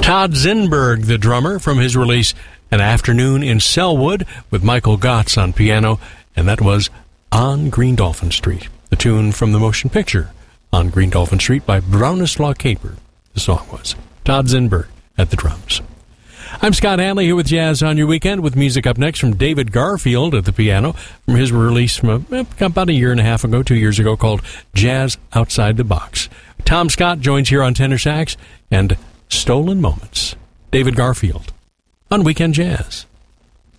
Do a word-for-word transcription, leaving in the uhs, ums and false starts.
Todd Zinberg, the drummer, from his release An Afternoon in Selwood with Michael Gotts on piano, and that was On Green Dolphin Street, the tune from the motion picture On Green Dolphin Street by Bronislaw Kaper. The song was Todd Zinberg at the drums. I'm Scott Hanley here with Jazz on Your Weekend, with music up next from David Garfield at the piano from his release from a, about a year and a half ago, two years ago, called Jazz Outside the Box. Tom Scott joins here on tenor sax and Stolen Moments. David Garfield on Weekend Jazz.